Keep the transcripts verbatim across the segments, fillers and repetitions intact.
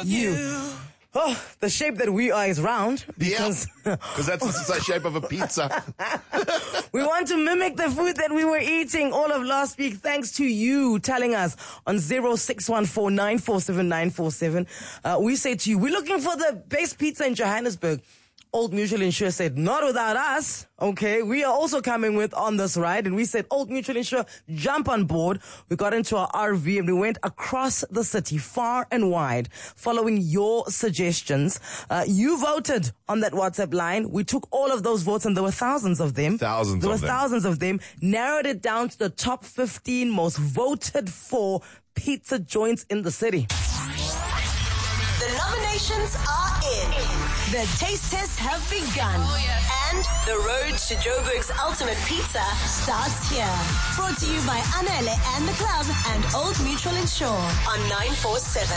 you. Oh, the shape that we are is round. Because yeah, because that's the shape of a pizza. We want to mimic the food that we were eating all of last week, thanks to you telling us on zero six one four nine four seven nine four seven. Uh, we say to you, we're looking for the best pizza in Johannesburg. Old Mutual Insure said, not without us. Okay, we are also coming with on this ride. And we said, Old Mutual Insure, jump on board. We got into our R V and we went across the city, far and wide, following your suggestions. Uh, you voted on that WhatsApp line. We took all of those votes and there were thousands of them. Thousands there of were them. thousands of them. Narrowed it down to the top fifteen most voted for pizza joints in the city. The nominations are in. The taste tests have begun. Oh, yes. And the road to Joburg's ultimate pizza starts here. Brought to you by Anele and the Club and Old Mutual Insure on nine four seven.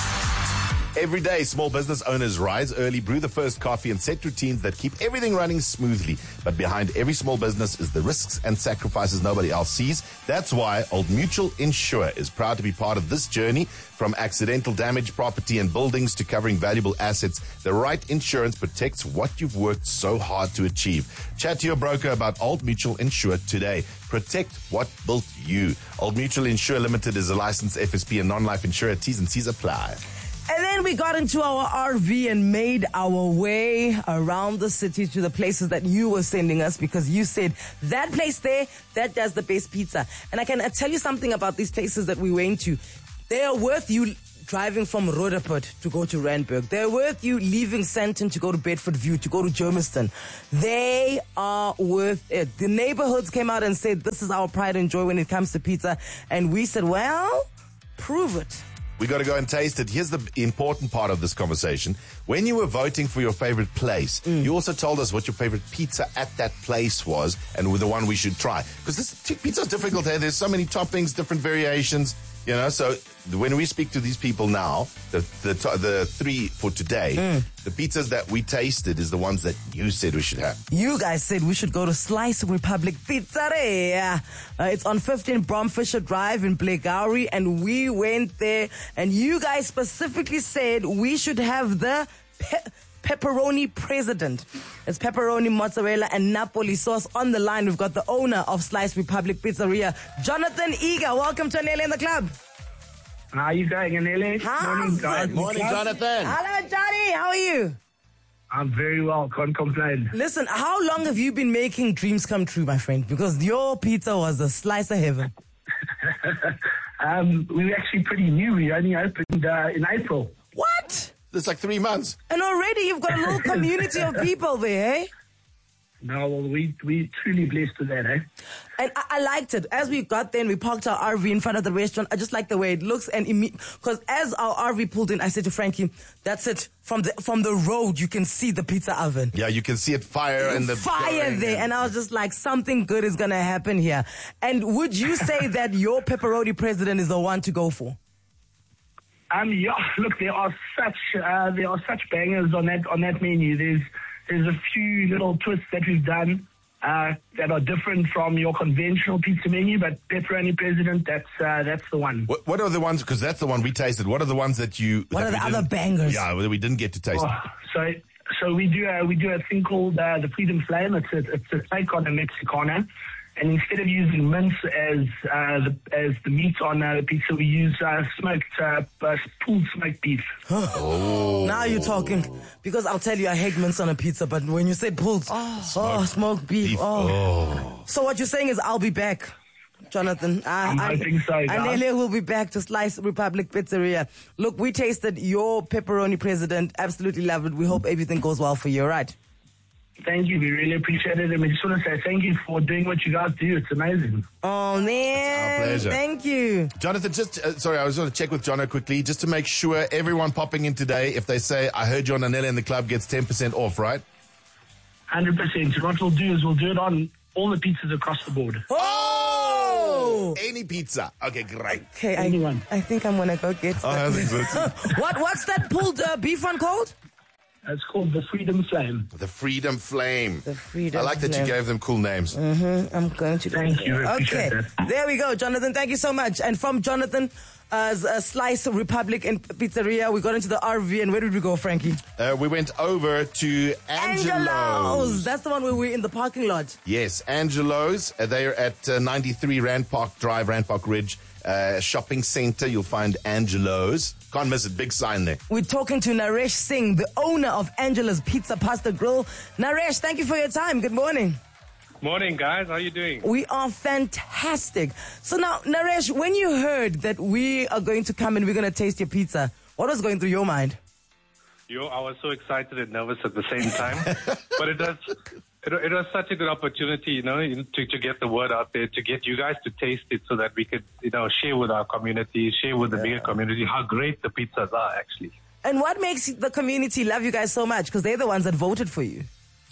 Every day, small business owners rise early, brew the first coffee, and set routines that keep everything running smoothly. But behind every small business is the risks and sacrifices nobody else sees. That's why Old Mutual Insure is proud to be part of this journey. From accidental damage, property, and buildings to covering valuable assets, the right insurance protects what you've worked so hard to achieve. Chat to your broker about Old Mutual Insure today. Protect what built you. Old Mutual Insure Limited is a licensed F S P and non-life insurer. T's and C's apply. And then we got into our R V and made our way around the city to the places that you were sending us because you said that place there, that does the best pizza. And I can uh, tell you something about these places that we went to. They are worth you driving from Roodepoort to go to Randburg. They're worth you leaving Sandton to go to Bedford View, to go to Germiston. They are worth it. The neighborhoods came out and said, this is our pride and joy when it comes to pizza. And we said, well, prove it. We got to go and taste it. Here's the important part of this conversation. When you were voting for your favorite place, mm. you also told us what your favorite pizza at that place was and the one we should try. Because this pizza is difficult. Hey? There's so many toppings, different variations. You know, so when we speak to these people now, the the, the three for today, mm. the pizzas that we tasted is the ones that you said we should have. You guys said we should go to Slice Republic Pizzeria. Uh, it's on fifteen Bromfisher Drive in Blairgowrie, and we went there, and you guys specifically said we should have the pe- pepperoni president. It's pepperoni, mozzarella, and Napoli sauce. On the line, we've got the owner of Slice Republic Pizzeria, Jonathan Eager. Welcome to Anele in the Club. How are you going, Anele? Morning, guys. Morning, Jonathan. Hello, Johnny. How are you? I'm very well. Can't complain. Listen, how long have you been making dreams come true, my friend? Because your pizza was a slice of heaven. um, we were actually pretty new. We only opened uh, in April. What? It's like three months. And already you've got a little community of people there, eh? No, well, we we truly blessed with that, eh? And I, I liked it. As we got there and we parked our R V in front of the restaurant, I just like the way it looks. And because as our R V pulled in, I said to Frankie, that's it. From the from the road, you can see the pizza oven. Yeah, you can see it fire and the fire there. And I was just like, something good is going to happen here. And would you say that your pepperoni president is the one to go for? Um, yeah, look, there are such uh, there are such bangers on that on that menu. There's there's a few little twists that we've done uh, that are different from your conventional pizza menu, but pepperoni president, that's uh, that's the one. What, what are the ones? Because that's the one we tasted. What are the ones that you? What that are the other bangers? Yeah, that we didn't get to taste. Oh, so so we do a, we do a thing called uh, the Freedom Flame. It's a, it's a take on a Mexicana. And instead of using mince as uh, the, as the meat on uh, the pizza, we use uh, smoked, uh, uh, pulled smoked beef. Oh. Now you're talking. Because I'll tell you, I hate mince on a pizza, but when you say pulled, oh, smoked, oh, smoked beef, beef. Oh. oh. So what you're saying is I'll be back, Jonathan. I, I'm I, hoping so, guys. Anele will be back to Slice Republic Pizzeria. Look, we tasted your pepperoni president. Absolutely love it. We hope everything goes well for you, all right? Thank you. We really appreciate it. And we just want to say thank you for doing what you guys do. It's amazing. Oh, man. It's our pleasure. Thank you. Jonathan, just, uh, sorry, I was going to check with Jono quickly, just to make sure everyone popping in today, if they say, I heard you on Anele in the Club, gets ten percent off, right? one hundred percent. So what we'll do is we'll do it on all the pizzas across the board. Oh! Any pizza. Okay, great. Okay, I, Anyone. I think I'm going to go get Oh, I think so. what, What's that pulled uh, beef one called? It's called the Freedom Flame. The Freedom Flame. The Freedom I like that Flame. you gave them cool names. Mm-hmm. I'm going to. Thank you. I Okay, appreciate that. there we go, Jonathan. Thank you so much. And from Jonathan, uh, a Slice Republic and Pizzeria. We got into the R V, and where did we go, Frankie? Uh, we went over to Angelo's. Angelo's. That's the one where we're in the parking lot. Yes, Angelo's. Uh, they're at uh, ninety-three Rand Park Drive, Rand Park Ridge uh, Shopping Center. You'll find Angelo's. Can't miss it. Big sign there. We're talking to Naresh Singh, the owner of Angelo's Pizza Pasta Grill. Naresh, thank you for your time. Good morning. Morning, guys. How are you doing? We are fantastic. So now, Naresh, when you heard that we are going to come and we're going to taste your pizza, what was going through your mind? Yo, I was so excited and nervous at the same time. But it was, it, it was such a good opportunity, you know, to, to get the word out there, to get you guys to taste it so that we could, you know, share with our community, share with the yeah. bigger community how great the pizzas are, actually. And what makes the community love you guys so much? Because they're the ones that voted for you.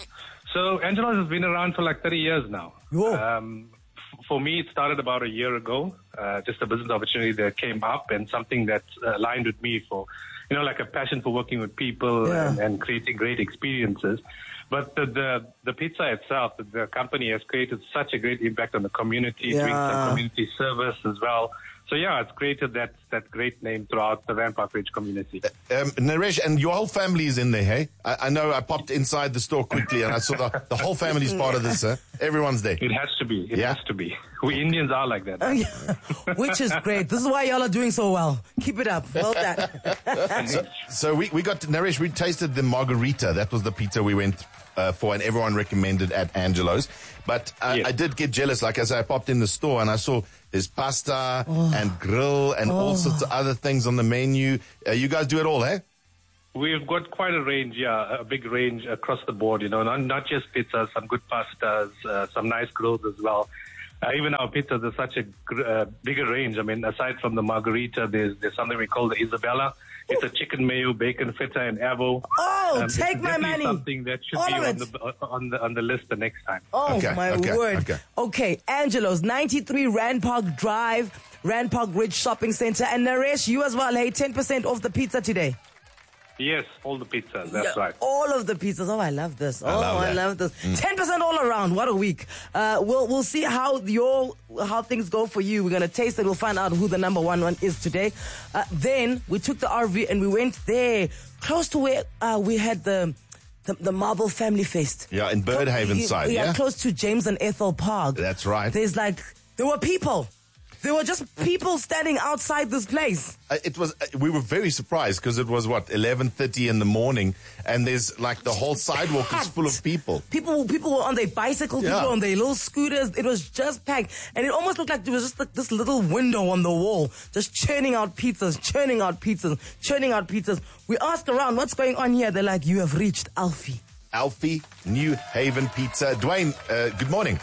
So Angelo's has been around for like thirty years now. Um, f- for me, it started about a year ago. Uh, just a business opportunity that came up and something that uh, aligned with me for, you know, like a passion for working with people yeah. and, and creating great experiences. But the, the the pizza itself, the, the company has created such a great impact on the community, yeah. doing some community service as well. So yeah, it's created that that great name throughout the Rand Park Ridge community. Um, Naresh, and your whole family is in there, hey? I, I know I popped inside the store quickly and I saw the, the whole family's part of this, huh? Everyone's there. It has to be. It yeah. has to be. We Indians are like that. Oh, yeah. Which is great. This is why y'all are doing so well. Keep it up. Well done. so so we, we got, to, Naresh, we tasted the margarita. That was the pizza we went uh, for and everyone recommended at Angelo's. But uh, yes. I did get jealous. Like as I popped in the store and I saw there's pasta oh. and grill and oh. all sorts of other things on the menu. Uh, you guys do it all, eh? We've got quite a range, yeah, a big range across the board, you know, not, not just pizzas, some good pastas, uh, some nice grills as well. Uh, even our pizzas, there's such a gr- uh, bigger range. I mean, aside from the margarita, there's there's something we call the Isabella. It's a chicken mayo, bacon feta, and avo. Oh, um, take my money. Something that should all be on the, on the on the list the next time. Oh, okay, my okay, word. Okay. okay, Angelo's, ninety-three Rand Park Drive, Rand Park Ridge Shopping Center. And Naresh, you as well, hey, ten percent off the pizza today. Yes, all the pizzas, that's yeah, right. All of the pizzas. Oh, I love this. Oh, I love, I love this. Mm. ten percent all around. What a week. Uh, we'll we'll see how your how things go for you. We're going to taste it. We'll find out who the number one one is today. Uh, then we took the R V and we went there, close to where uh, we had the, the the Marble Family Fest. Yeah, in Birdhaven yeah, side, yeah? yeah? Close to James and Ethel Park. That's right. There's like, there were people. There were just people standing outside this place. Uh, it was. Uh, we were very surprised because it was what eleven thirty in the morning, and there's like the whole sidewalk is full of people. People, people were on their bicycles, yeah. people on their little scooters. It was just packed, and it almost looked like there was just like this little window on the wall, just churning out pizzas, churning out pizzas, churning out pizzas. We asked around, "What's going on here?" They're like, "You have reached Alfie." Alfie New Haven Pizza. Dwayne, uh, good morning.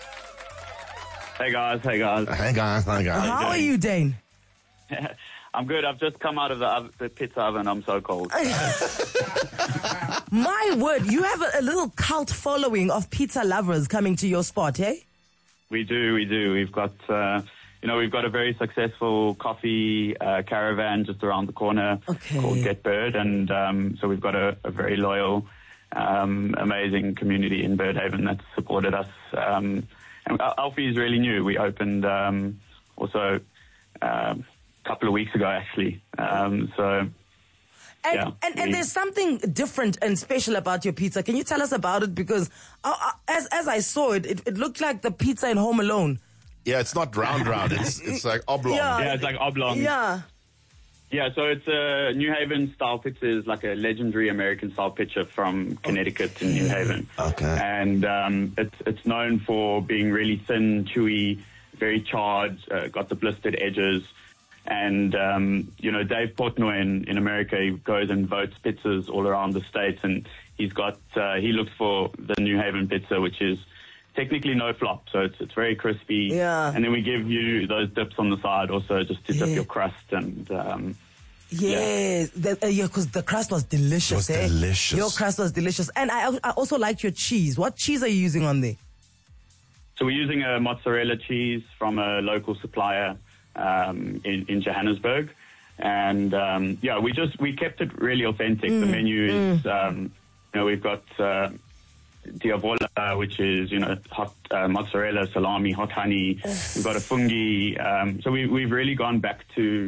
Hey guys, hey guys. Hey guys, hey guys. How are you, Dane? I'm good. I've just come out of the, oven, the pizza oven. I'm so cold. My word, you have a, a little cult following of pizza lovers coming to your spot, eh? We do, we do. We've got, uh, you know, we've got a very successful coffee uh, caravan just around the corner okay. called Get Bird, and um, so we've got a, a very loyal, um, amazing community in Birdhaven that's supported us. Um, And Alfie is really new. We opened um, also um, a couple of weeks ago, actually. Um, so, and, yeah. And, and there's something different and special about your pizza. Can you tell us about it? Because uh, uh, as as I saw it, it, it looked like the pizza in Home Alone. Yeah, it's not round, round. It's it's like oblong. Yeah, yeah it's like oblong. Yeah. Yeah, so it's a New Haven style pizza is like a legendary American style pizza from Connecticut to New Haven. Okay. And um, it's it's known for being really thin, chewy, very charred, uh, got the blistered edges. And, um, you know, Dave Portnoy in, in America, he goes and votes pizzas all around the states. And he's got, uh, he looks for the New Haven pizza, which is technically no flop, so it's it's very crispy. Yeah. And then we give you those dips on the side also just to yeah. dip your crust and... Um, Yes, yeah, because yeah, the crust was delicious. It was eh? delicious. Your crust was delicious. And I, I also liked your cheese. What cheese are you using on there? So we're using a mozzarella cheese from a local supplier um, in, in Johannesburg. And, um, yeah, we just, we kept it really authentic. Mm, the menu is, mm. um, you know, we've got uh, diavola, which is, you know, hot uh, mozzarella, salami, hot honey. We've got a fungi. Um, so we, we've really gone back to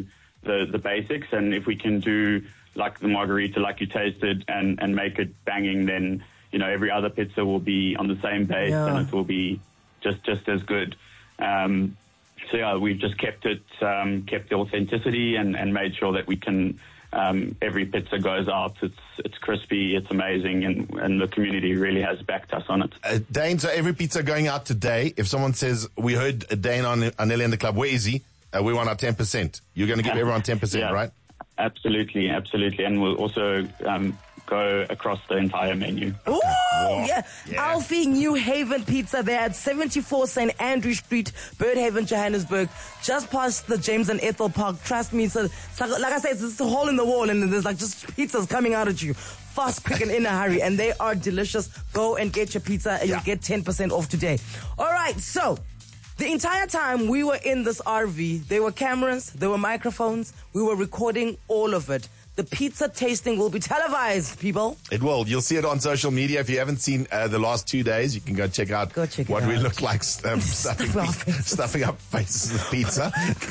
the, the basics. And if we can do like the margarita, like you tasted, and, and make it banging, then, you know, every other pizza will be on the same base yeah. and it will be just, just as good. Um, so yeah, we've just kept it, um, kept the authenticity and, and made sure that we can, um, every pizza goes out. It's, it's crispy. It's amazing. And, and the community really has backed us on it. Uh, Dane, so every pizza going out today, if someone says, we heard Dane on, on Nelly and the Club, where is he? Uh, we want our ten percent. You're going to give everyone ten percent, yeah. right? Absolutely, absolutely. And we'll also um, go across the entire menu. Ooh, Wow. yeah. Yeah. Alfie New Haven Pizza. They're at seventy-four Saint Andrew Street, Birdhaven, Johannesburg, just past the James and Ethel Park. Trust me, it's, a, it's like, like I said, it's just a hole in the wall, and there's like just pizzas coming out at you. Fast, quick, and in a hurry. And they are delicious. Go and get your pizza, and Yeah. you'll get ten percent off today. All right, so the entire time we were in this R V, there were cameras, there were microphones, we were recording all of it. The pizza tasting will be televised, people. It will. You'll see it on social media. If you haven't seen uh, the last two days, you can go check out Go check it what we out. look like um, stuffing, Stuff our pe- faces. stuffing up faces with pizza.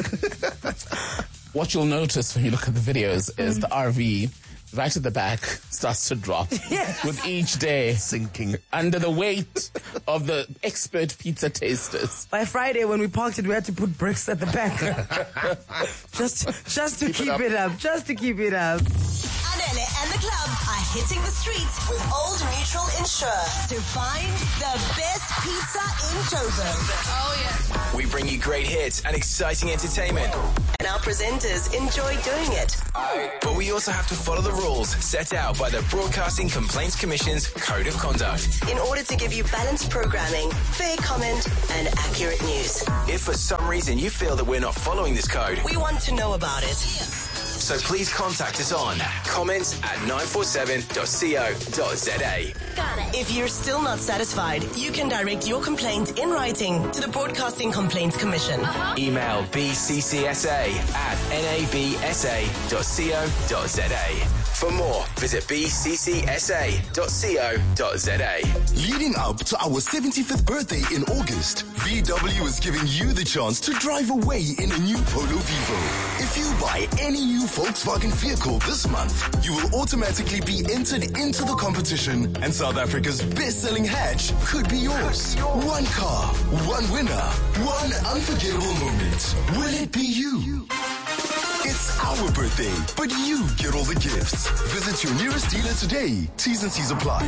What you'll notice when you look at the videos is the R V right at the back starts to drop Yes. with each day Sinking. under the weight of the expert pizza tasters. By Friday, when we parked it, we had to put bricks at the back. just just to Keep it keep up. it up. Just to keep it up. Anele and the club are hitting the streets with Old Mutual Insure to find the best pizza in Joburg. Oh, yeah. We bring you great hits and exciting entertainment. And our presenters enjoy doing it. But we also have to follow the rules set out by the Broadcasting Complaints Commission's Code of Conduct. In order to give you balanced programming, fair comment, and accurate news. If for some reason you feel that we're not following this code, We want to know about it. so please contact us on comments at nine four seven dot co dot za. If you're still not satisfied, you can direct your complaint in writing to the Broadcasting Complaints Commission. Email b c c s a at n a b s a dot co dot za. For more, visit b c c s a dot co dot za. Leading up to our seventy-fifth birthday in August, V W is giving you the chance to drive away in a new Polo Vivo. If you buy any new Volkswagen vehicle this month, you will automatically be entered into the competition, and South Africa's best-selling hatch could be yours. One car, one winner, one unforgettable moment. Will it be you? It's our birthday, but you get all the gifts. Visit your nearest dealer today. T's and C's apply.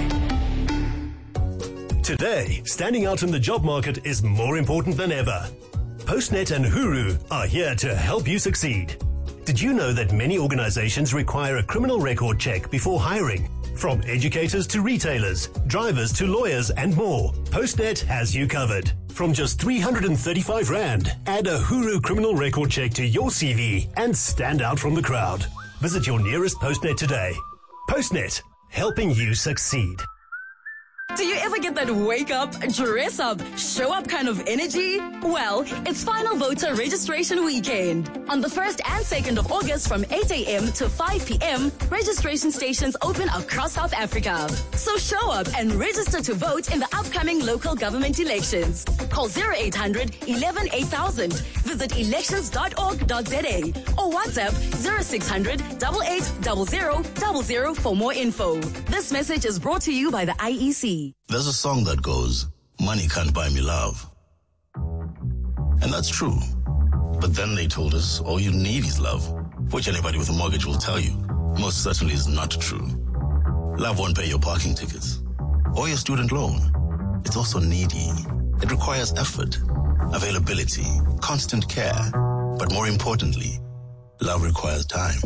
Today, standing out in the job market is more important than ever. Postnet and Huru are here to help you succeed. Did you know that many organizations require a criminal record check before hiring? From educators to retailers, drivers to lawyers and more, Postnet has you covered. From just three hundred thirty-five rand, add a Huru criminal record check to your C V and stand out from the crowd. Visit your nearest Postnet today. Postnet, helping you succeed. Do you ever get that wake up, dress up, show up kind of energy? Well, it's Final Voter Registration Weekend. On the first and second of August from eight a.m. to five p.m., registration stations open across South Africa. So show up and register to vote in the upcoming local government elections. Call zero eight hundred eleven eight thousand. Visit elections dot org dot za or WhatsApp zero six hundred eight eight zero zero zero zero for more info. This message is brought to you by the I E C. There's a song that goes, money can't buy me love. And that's true. But then they told us all you need is love, which anybody with a mortgage will tell you most certainly is not true. Love won't pay your parking tickets or your student loan. It's also needy. It requires effort, availability, constant care. But more importantly, love requires time.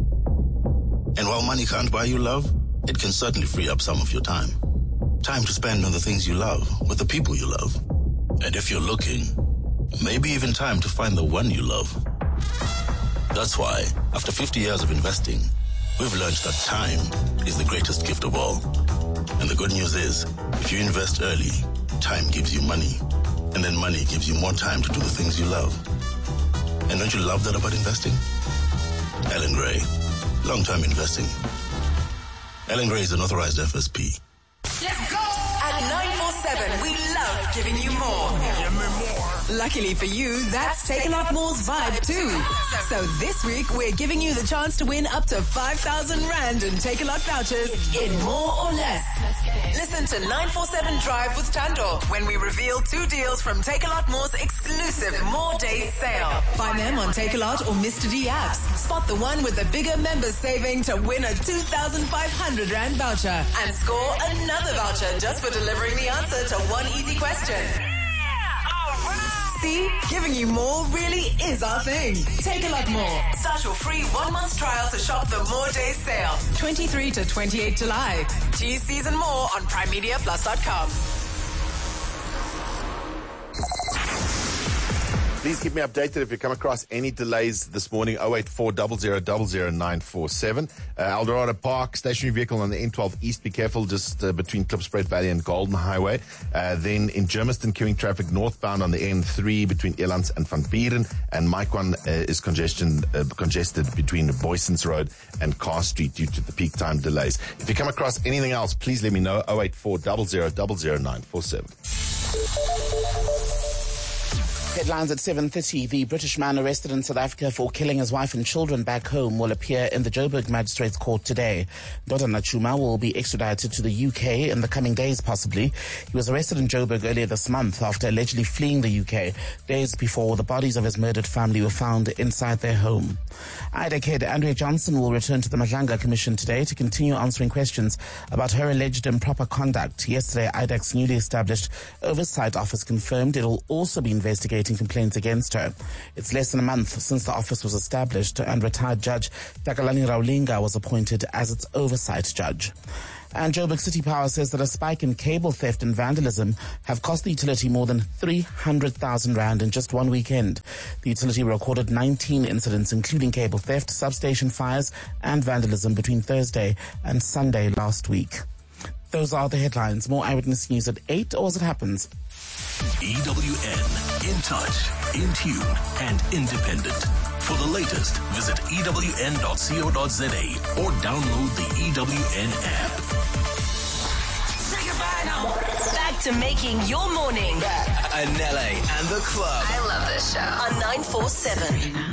And while money can't buy you love, it can certainly free up some of your time. Time to spend on the things you love, with the people you love. And if you're looking, maybe even time to find the one you love. That's why, after fifty years of investing, we've learned that time is the greatest gift of all. And the good news is, if you invest early, time gives you money. And then money gives you more time to do the things you love. And don't you love that about investing? Ellen Gray, long-term investing. Ellen Gray is an authorized F S P. Let's go! At nine four seven, we love giving you more. Give me more. Luckily for you, that's Takealot More's vibe too. So this week, we're giving you the chance to win up to five thousand rand in Takealot vouchers in more or less. Listen to nine four seven Drive with Tando when we reveal two deals from Takealot More's exclusive More Days sale. Find them on Takealot or Mister D apps. Spot the one with the bigger members saving to win a two thousand five hundred rand voucher and score another voucher just for delivering the answer to one easy question. See, giving you more really is our thing. Takealot More. Start your free one month trial to shop the More Days sale. twenty-third to twenty-eighth July. T's, C's and more on prime media plus dot com. Please keep me updated if you come across any delays this morning. oh eight four zero zero zero zero nine four seven. Uh, Eldorado Park, stationary vehicle on the N twelve East. Be careful just uh, between Klipspruit Valley and Golden Highway. Uh, then in Germiston, queuing traffic northbound on the N three between Elands and Van Buren. And Maikwan uh, is congestion, uh, congested between Boysons Road and Carr Street due to the peak time delays. If you come across anything else, please let me know. oh eight four zero zero zero zero nine four seven. Headlines at seven thirty. The British man arrested in South Africa for killing his wife and children back home will appear in the Joburg Magistrates Court today. Dodana Chuma will be extradited to the U K in the coming days, possibly. He was arrested in Joburg earlier this month after allegedly fleeing the U K, days before the bodies of his murdered family were found inside their home. I D A C head Andrea Johnson will return to the Madlanga Commission today to continue answering questions about her alleged improper conduct. Yesterday, I D A C's newly established Oversight Office confirmed it will also be investigating complaints against her. It's less than a month since the office was established and retired Judge Takalani Raulinga was appointed as its oversight judge. And Joburg City Power says that a spike in cable theft and vandalism have cost the utility more than three hundred thousand rand in just one weekend. The utility recorded nineteen incidents, including cable theft, substation fires, and vandalism between Thursday and Sunday last week. Those are the headlines. More Eyewitness News at eight, or as it happens. E W N, in touch, in tune, and independent. For the latest, visit E W N dot co dot za or download the E W N app. Say goodbye now. Back to making your morning. Anele and the club. I love this show. On nine four seven.